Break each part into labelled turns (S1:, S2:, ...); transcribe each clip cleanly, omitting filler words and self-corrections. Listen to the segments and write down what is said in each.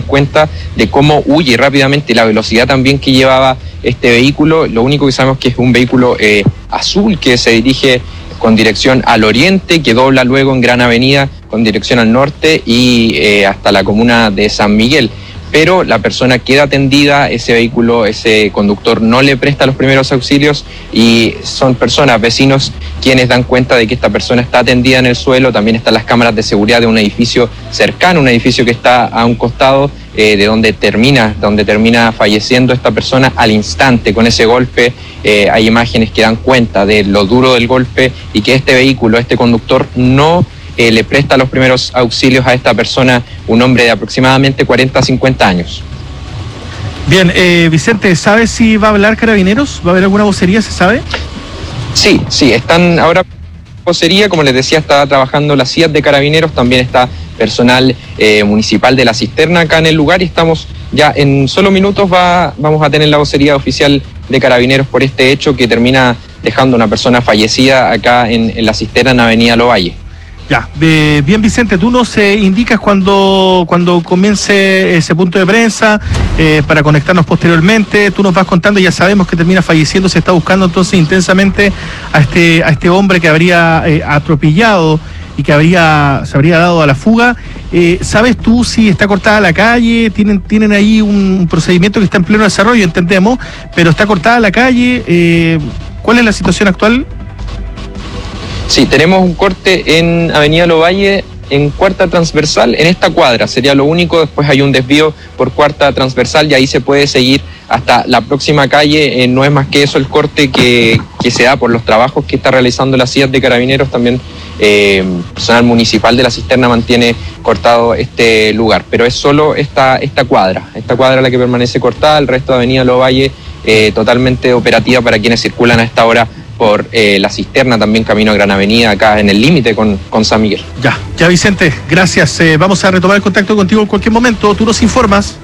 S1: cuenta de cómo huye rápidamente, la velocidad también que llevaba este vehículo. Lo único que sabemos que es un vehículo azul que se dirige con dirección al oriente, que dobla luego en Gran Avenida con dirección al norte y hasta la comuna de San Miguel. Pero la persona queda atendida, ese vehículo, ese conductor no le presta los primeros auxilios y son personas, vecinos, quienes dan cuenta de que esta persona está atendida en el suelo. También están las cámaras de seguridad de un edificio cercano, un edificio que está a un costado de donde termina falleciendo esta persona al instante con ese golpe. Hay imágenes que dan cuenta de lo duro del golpe y que este vehículo, este conductor, no le presta los primeros auxilios a esta persona, un hombre de aproximadamente 40 a 50 años.
S2: Bien, Vicente, ¿sabes si va a hablar Carabineros? ¿Va a haber alguna vocería, se sabe? Sí, están ahora vocería, como les decía, está trabajando la CIAT de Carabineros, también está personal municipal de La Cisterna acá en el lugar y estamos ya en solo minutos vamos a tener la vocería oficial de Carabineros por este hecho que termina dejando una persona fallecida acá en La Cisterna, en Avenida Lovalle. Ya, bien Vicente, tú nos indicas cuando comience ese punto de prensa para conectarnos posteriormente. Tú nos vas contando, ya sabemos que termina falleciendo, se está buscando entonces intensamente a este hombre que habría atropellado y que se habría dado a la fuga. ¿Sabes tú si está cortada la calle? Tienen ahí un procedimiento que está en pleno desarrollo, entendemos, pero está cortada la calle. ¿Cuál es la situación actual? Sí, tenemos un corte en Avenida Lovalle en cuarta transversal, en esta cuadra, sería lo único. Después hay un desvío por cuarta transversal y ahí se puede seguir hasta la próxima calle. No es más que eso el corte que se da por los trabajos que está realizando la CIAT de Carabineros. También personal municipal de La Cisterna mantiene cortado este lugar, pero es solo esta cuadra la que permanece cortada. El resto de Avenida Lovalle totalmente operativa para quienes circulan a esta hora por La Cisterna, también camino a Gran Avenida, acá en el límite con San Miguel. Ya Vicente, gracias. Vamos a retomar el contacto contigo en cualquier momento. Tú nos informas.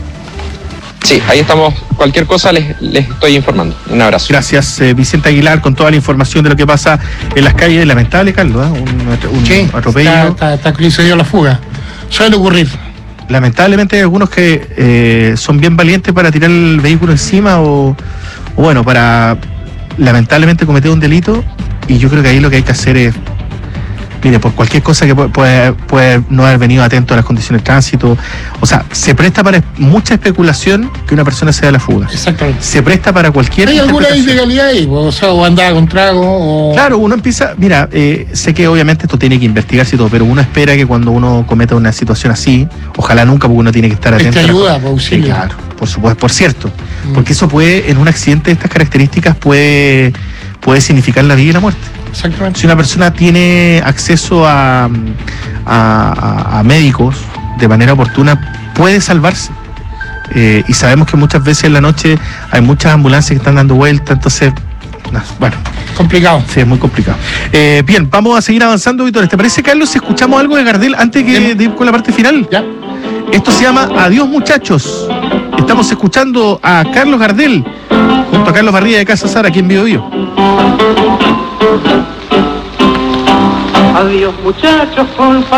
S2: Sí, ahí estamos. Cualquier cosa les estoy informando. Un abrazo. Gracias, Vicente Aguilar, con toda la información de lo que pasa en las calles. Lamentable, Carlos, un atropello.
S3: Está que se dio la fuga. Suele ocurrir.
S2: Lamentablemente hay algunos que son bien valientes para tirar el vehículo encima o bueno, para lamentablemente cometer un delito, y yo creo que ahí lo que hay que hacer es, mire, por cualquier cosa que puede no haber venido atento a las condiciones de tránsito, o sea, se presta para mucha especulación que una persona se dé a la fuga.
S3: Exactamente.
S2: Se presta para cualquier...
S3: ¿Hay alguna ilegalidad ahí? O sea, o andaba con trago, o...
S2: Claro, uno empieza... Mira, sé que obviamente esto tiene que investigarse y todo, pero uno espera que cuando uno cometa una situación así, ojalá nunca, porque uno tiene que estar atento.
S3: Esta ayuda, auxilio.
S2: Sí, claro, por supuesto, por cierto. Porque eso puede, en un accidente de estas características, puede significar la vida y la muerte.
S3: Exactamente.
S2: Si una persona tiene acceso a médicos de manera oportuna, puede salvarse. Y sabemos que muchas veces en la noche hay muchas ambulancias que están dando vueltas, entonces, bueno.
S3: Complicado.
S2: Sí, es muy complicado. Bien, vamos a seguir avanzando, Víctor. ¿Te parece, Carlos, si escuchamos algo de Gardel antes de ir con la parte final?
S3: Ya.
S2: Esto se llama Adiós, muchachos. Estamos escuchando a Carlos Gardel junto a Carlos Barría de Casa Sara, aquí en Bio Bio.
S4: Adiós, muchachos, con